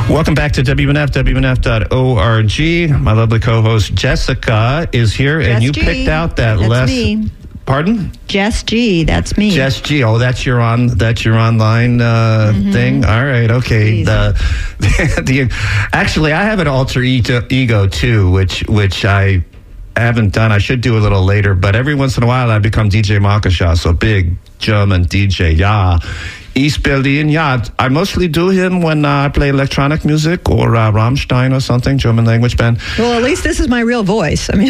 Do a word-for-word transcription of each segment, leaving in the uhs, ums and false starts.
Welcome back to W N F, W N F dot org. My lovely co-host Jessica is here, Jess and you G. picked out that That's less. me. Pardon? Jess G. That's me. Jess G. Oh, that's your on. That's your online uh, Mhm. thing. All right. Okay. The, the actually, I have an alter ego, ego too, which which I haven't done. I should do a little later, but every once in a while I become D J Makasha, so big German D J. Yeah. East Berlin, yeah. I mostly do him when uh, I play electronic music or uh, Rammstein or something, German language band. Well, at least this is my real voice. I mean,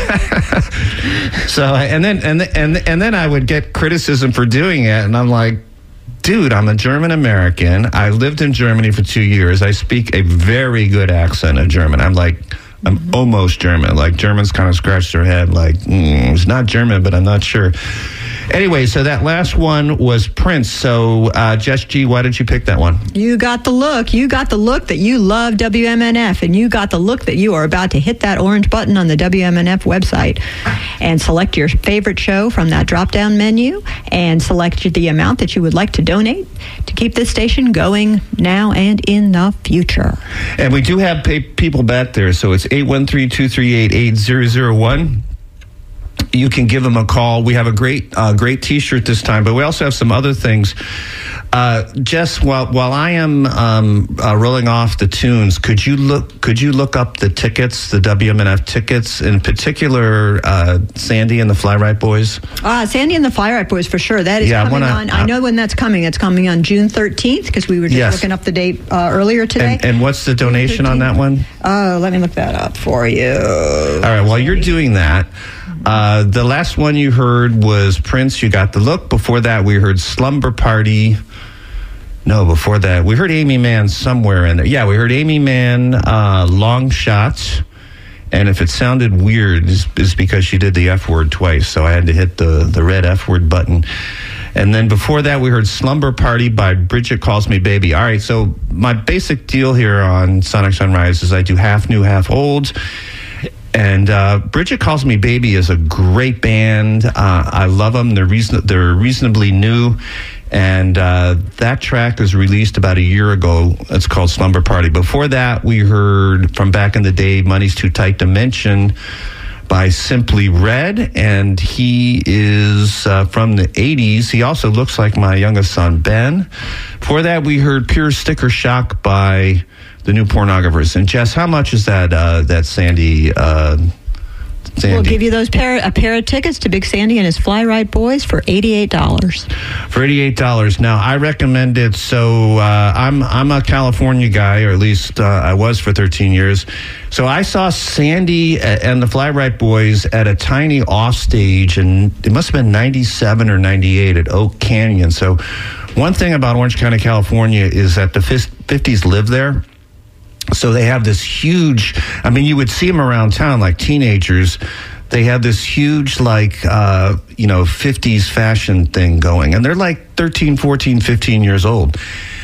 so and then and and and then I would get criticism for doing it, and I'm like, dude, I'm a German American. I lived in Germany for two years. I speak a very good accent of German. I'm like. I'm mm-hmm. almost German. Like, Germans kind of scratch their head like, mm, it's not German, but I'm not sure. Anyway, so that last one was Prince. So, uh, Jess G, why did you pick that one? you got the look. You got the look that you love W M N F, and you got the look that you are about to hit that orange button on the W M N F website and select your favorite show from that drop-down menu and select the amount that you would like to donate to keep this station going now and in the future. And we do have pay- people back there, so it's eight one three, two three eight, eight zero zero one. You can give them a call. We have a great, uh, great T-shirt this time, but we also have some other things. Uh, Jess, while while I am um, uh, rolling off the tunes, could you look? Could you look up the tickets, the W M N F tickets, in particular, uh, Sandy and the Fly Right Boys? Uh, Sandy and the Fly Right Boys, for sure. That is Yeah, I coming wanna- on. I know when that's coming. It's coming on June thirteenth, because we were just Yes. looking up the date uh, earlier today. And, and what's the donation on that one? Oh, let me look that up for you. All right, while you're doing that, uh, the last one you heard was Prince, You Got the Look. Before that, we heard Slumber Party. No, before that, we heard Amy Mann somewhere in there. Yeah, we heard Amy Mann, uh, Long Shots. And if it sounded weird, it's, it's because she did the F word twice, so I had to hit the, the red F word button. And then before that, we heard Slumber Party by Bridget Calls Me Baby. All right, so my basic deal here on Sonic Sunrise is I do half new, half old. And uh, Bridget Calls Me Baby is a great band. Uh, I love them. They're, reason- they're reasonably new. And uh, that track was released about a year ago. It's called Slumber Party. Before that, we heard from back in the day, Money's Too Tight to Mention by Simply Red. And he is uh, from the eighties. He also looks like my youngest son, Ben. Before that, we heard Pure Sticker Shock by the New Pornographers. And Jess, how much is that, uh, that Sandy... Uh, Sandy. We'll give you those pair a pair of tickets to Big Sandy and his Fly Right Boys for eighty-eight dollars. For eighty-eight dollars. Now, I recommend it. So uh, I'm I'm a California guy, or at least uh, I was for thirteen years. So I saw Sandy and the Fly Right Boys at a tiny offstage, and it must have been ninety-seven or ninety-eight at Oak Canyon. So one thing about Orange County, California is that the fifties live there. So they have this huge, I mean, you would see them around town like teenagers. They have this huge, like, uh, you know, fifties fashion thing going. And they're like thirteen, fourteen, fifteen years old.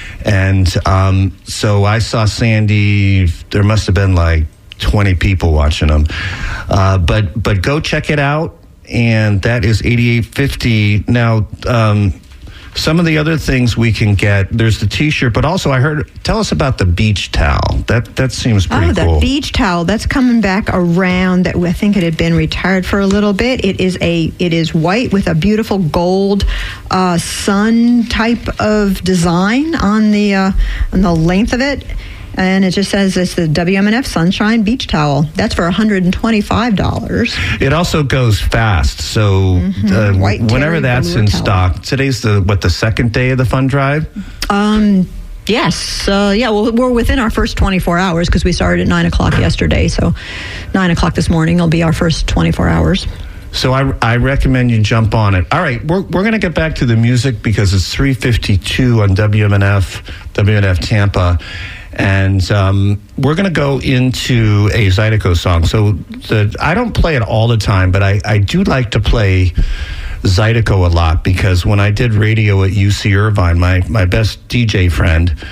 And um, so I saw Sandy, there must have been like twenty people watching them. Uh, but but go check it out. And that is eighty-eight fifty. Now, um, some of the other things we can get, there's the T-shirt, but also I heard, tell us about the beach towel. That that seems pretty oh, the cool. beach towel, that's coming back around. That I think it had been retired for a little bit. It is a it is white with a beautiful gold uh, sun type of design on the uh, on the length of it. And it just says it's the W M N F Sunshine Beach Towel. That's for one hundred twenty-five dollars. It also goes fast. So Mm-hmm. uh, White whenever terry that's velour in towel. stock, today's the, what, the second day of the fund drive? Um, yes. Uh, yeah, well, we're within our first twenty-four hours because we started at nine o'clock yesterday. So nine o'clock this morning will be our first twenty-four hours. So I, I recommend you jump on it. All right, we're we're going to get back to the music because it's three fifty-two on W M N F, W M N F Tampa. And um, we're going to go into a Zydeco song. So the, I don't play it all the time, but I, I do like to play Zydeco a lot because when I did radio at U C Irvine, my, my best D J friend